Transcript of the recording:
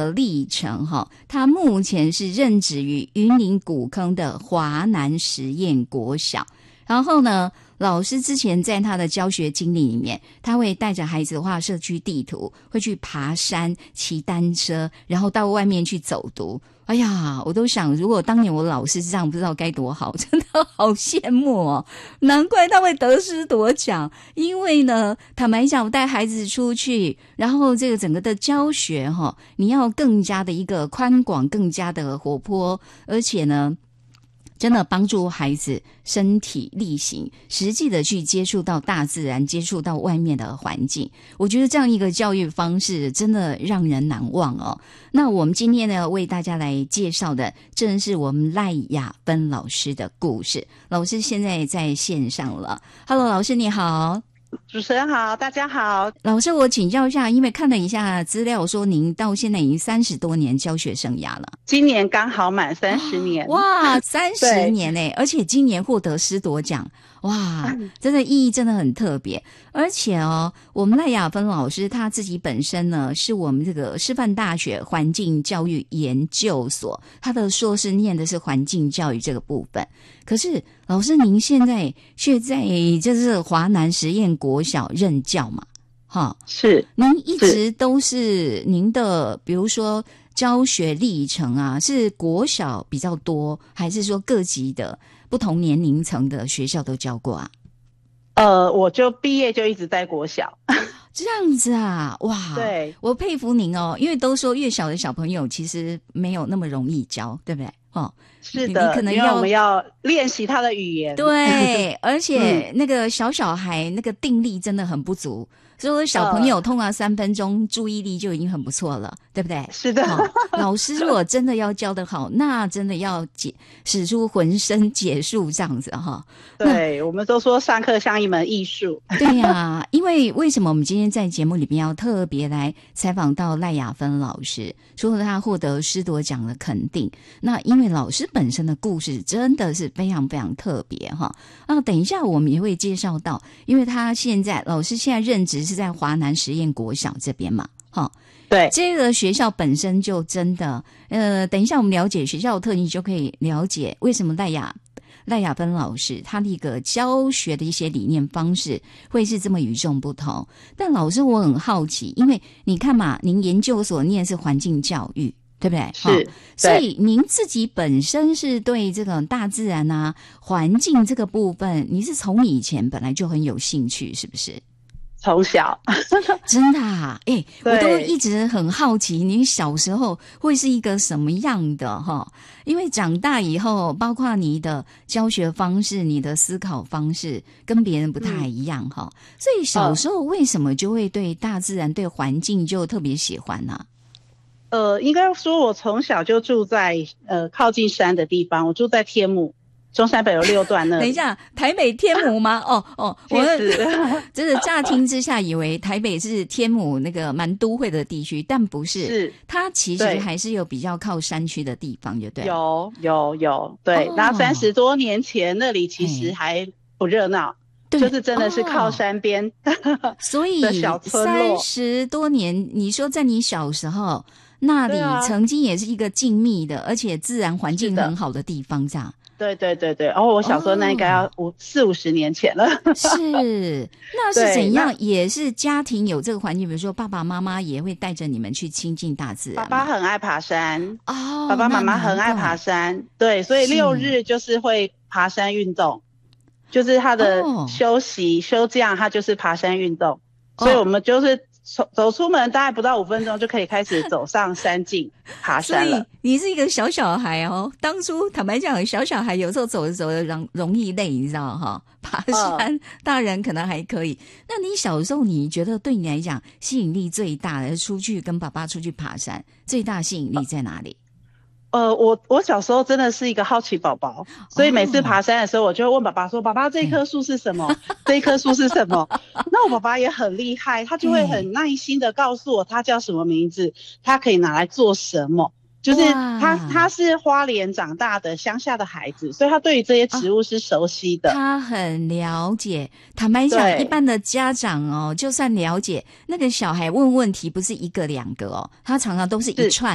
个历程他目前是任职于云林古坑的华南实验国小。然后呢，老师之前在他的教学经历里面，他会带着孩子画社区地图，会去爬山、骑单车，然后到外面去走读。哎呀，我都想如果当年我老师这样，不知道该多好，真的好羡慕哦。难怪他会得师夺奖，因为呢，坦白讲，带孩子出去，然后这个整个的教学你要更加的一个宽广，更加的活泼，而且呢真的帮助孩子身体力行，实际的去接触到大自然，接触到外面的环境。我觉得这样一个教育方式真的让人难忘哦。那我们今天呢，为大家来介绍的正是我们赖雅芬老师的故事。老师现在在线上了。 Hello， 老师你好。 主持人好，大家好。 老师，我请教一下，因为看了一下资料说您到现在已经30多年教学生涯了。 今年刚好满30年。 哇，30年耶，而且今年获得师铎奖。哇，真的意义真的很特别。而且我们赖雅芬老师他自己本身呢，是我们这个师范大学环境教育研究所，他的硕士念的是环境教育这个部分。可是老师您现在却在就是华南实验国小任教嘛？ 是。 您一直都是您的比如说教学历程啊，是国小比较多，还是说各级的不同年龄层的学校都教过啊？ 我就毕业就一直在国小。 这样子啊，哇， 对， 我佩服您哦，因为都说越小的小朋友其实没有那么容易教，对不对？ 是的， 你可能因为我们要练习他的语言。 对，而且那个小孩那个定力真的很不足，所以小朋友通常3分钟注意力就已经很不错了，对不对？ 是的。 老师如果真的要教得好，那真的要使出浑身解数这样子对，我们都说上课像一门艺术。 对啊，因为为什么我们今天在节目里面要特别来采访到赖雅芬老师，除了他获得师铎奖的肯定，那因为老师本身的故事真的是非常非常特别等一下我们也会介绍到，因为老师现在任职是在华南实验国小这边嘛对， 这个学校本身就真的等一下我们了解学校的特性，就可以了解为什么赖雅芬老师他的一个教学的一些理念方式会是这么与众不同。但老师我很好奇，因为你看嘛，您研究所念是环境教育，对不对？ 是。 所以您自己本身是对这个大自然啊环境这个部分，你是从以前本来就很有兴趣，是不是？ 从小。 真的啊，我都一直很好奇你小时候会是一个什么样的因为长大以后包括你的教学方式，你的思考方式跟别人不太一样所以小时候为什么就会对大自然对环境就特别喜欢呢？ 应该说我从小就住在靠近山的地方，我住在天母中山北路6段那里。 等一下，台北天母吗？我真的乍听之下以为台北是天母那个蛮都会的地区，但不是， 是它其实还是有比较靠山区的地方，就对。 有，对。然后30多年前那里其实还不热闹，就是真的是靠山边所以的小村落。 30多年，你说在你小时候那里曾经也是一个静谧的，而且自然环境很好的地方，这样。 对，我小时候那应该要40-50年前了。 是，那是怎样？也是家庭有这个环境，比如说爸爸妈妈也会带着你们去亲近大自然。 爸爸很爱爬山爸爸妈妈很爱爬山，对，所以6日就是会爬山运动，就是他的休假他就是爬山运动，所以我们就是走出门大概不到5分钟就可以开始走上山径爬山了。 所以你是一个小孩当初坦白讲，小孩有时候走着走着容易累，你知道爬山大人可能还可以。那你小时候你觉得对你来讲吸引力最大的出去跟爸爸出去爬山最大吸引力在哪里？ 我小时候真的是一个好奇宝宝，所以每次爬山的时候我就会问爸爸说，爸爸这一棵树是什么这一棵树是什么那我爸爸也很厉害，他就会很耐心的告诉我它叫什么名字，它可以拿来做什么，就是他是花莲长大的乡下的孩子，所以他对于这些植物是熟悉的， 他很了解。坦白讲，一般的家长就算了解，那个小孩问问题不是1个2个他常常都是一串